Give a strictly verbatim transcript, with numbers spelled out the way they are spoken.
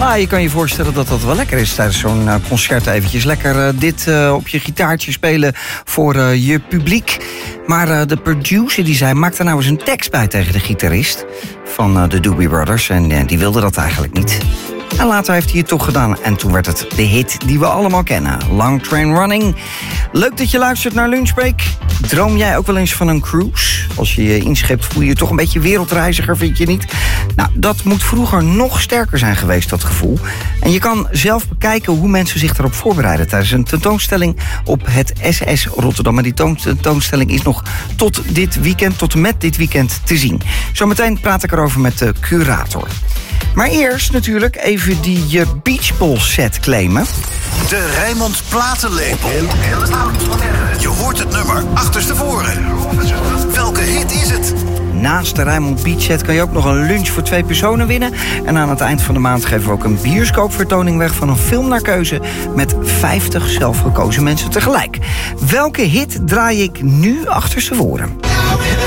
Nou, je kan je voorstellen dat dat wel lekker is tijdens zo'n uh, concert. Eventjes lekker uh, dit uh, op je gitaartje spelen voor uh, je publiek. Maar uh, de producer die zei, maak er nou eens een tekst bij tegen de gitarist van uh, de Doobie Brothers. En uh, die wilde dat eigenlijk niet. En later heeft hij het toch gedaan. En toen werd het de hit die we allemaal kennen. Long Train Running. Leuk dat je luistert naar Lunchbreak. Droom jij ook wel eens van een cruise? Als je je inschept voel je je toch een beetje wereldreiziger, vind je niet? Nou, dat moet vroeger nog sterker zijn geweest, dat gevoel. En je kan zelf bekijken hoe mensen zich daarop voorbereiden tijdens een tentoonstelling op het S S Rotterdam. En die tentoonstelling is nog tot dit weekend, tot en met dit weekend te zien. Zometeen praat ik erover met de curator. Maar eerst natuurlijk even die uh, Beachball set claimen. De Rijnmond Platenlepel. Je hoort het nummer achterstevoren. Welke hit is het? Naast de Rijnmond Beach set kan je ook nog een lunch voor twee personen winnen. En aan het eind van de maand geven we ook een bioscoopvertoning weg van een film naar keuze met vijftig zelfgekozen mensen tegelijk. Welke hit draai ik nu achterstevoren?